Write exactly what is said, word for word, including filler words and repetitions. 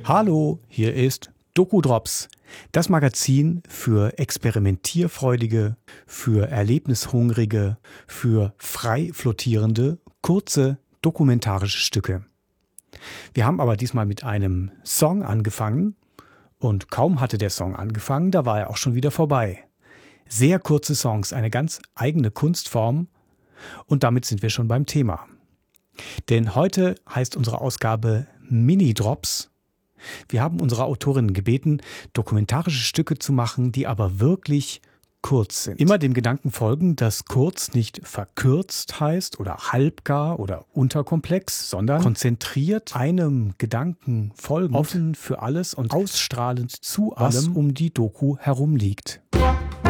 Hallo, hier ist Doku-Drops, das Magazin für Experimentierfreudige, für Erlebnishungrige, für frei flottierende, kurze dokumentarische Stücke. Wir haben aber diesmal mit einem Song angefangen und kaum hatte der Song angefangen, da war er auch schon wieder vorbei. Sehr kurze Songs, eine ganz eigene Kunstform und damit sind wir schon beim Thema. Denn heute heißt unsere Ausgabe Mini-Drops. Wir haben unsere Autorinnen gebeten, dokumentarische Stücke zu machen, die aber wirklich kurz sind. Immer dem Gedanken folgen, dass kurz nicht verkürzt heißt oder halbgar oder unterkomplex, sondern konzentriert einem Gedanken folgend, offen für alles und ausstrahlend zu allem, was um die Doku herum liegt.